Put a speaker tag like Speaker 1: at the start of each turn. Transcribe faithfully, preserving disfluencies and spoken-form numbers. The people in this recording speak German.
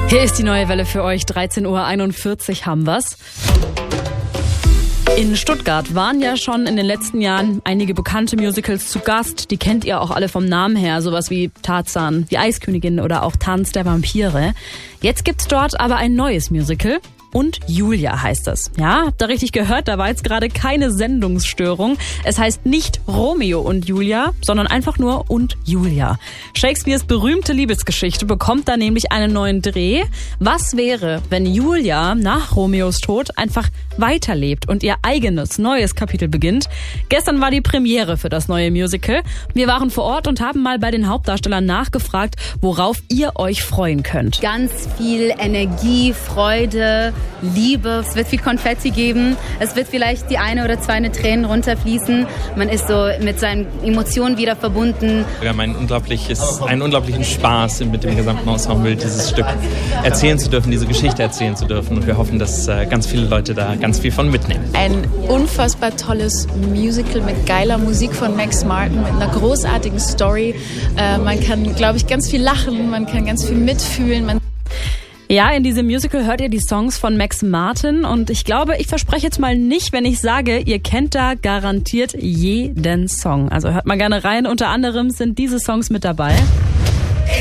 Speaker 1: Hier ist die neue Welle für euch. dreizehn Uhr einundvierzig haben wir's. In Stuttgart waren ja schon in den letzten Jahren einige bekannte Musicals zu Gast. Die kennt ihr auch alle vom Namen her. Sowas wie Tarzan, die Eiskönigin oder auch Tanz der Vampire. Jetzt gibt's dort aber ein neues Musical. Und Julia heißt es. Ja, habt ihr richtig gehört, da war jetzt gerade keine Sendungsstörung. Es heißt nicht Romeo und Julia, sondern einfach nur und Julia. Shakespeares berühmte Liebesgeschichte bekommt da nämlich einen neuen Dreh. Was wäre, wenn Julia nach Romeos Tod einfach weiterlebt und ihr eigenes neues Kapitel beginnt? Gestern war die Premiere für das neue Musical. Wir waren vor Ort und haben mal bei den Hauptdarstellern nachgefragt, worauf ihr euch freuen könnt.
Speaker 2: Ganz viel Energie, Freude, Liebe, es wird viel Konfetti geben, es wird vielleicht die eine oder zwei Tränen runterfließen. Man ist so mit seinen Emotionen wieder verbunden.
Speaker 3: Wir haben ein unglaubliches, einen unglaublichen Spaß mit dem gesamten Ensemble, dieses Stück erzählen zu dürfen, diese Geschichte erzählen zu dürfen. Und wir hoffen, dass äh, ganz viele Leute da ganz viel von mitnehmen.
Speaker 4: Ein unfassbar tolles Musical mit geiler Musik von Max Martin, mit einer großartigen Story. Äh, man kann, glaube ich, ganz viel lachen, man kann ganz viel mitfühlen. Man
Speaker 1: Ja, in diesem Musical hört ihr die Songs von Max Martin und ich glaube, ich verspreche jetzt mal nicht, wenn ich sage, ihr kennt da garantiert jeden Song. Also hört mal gerne rein, unter anderem sind diese Songs mit dabei.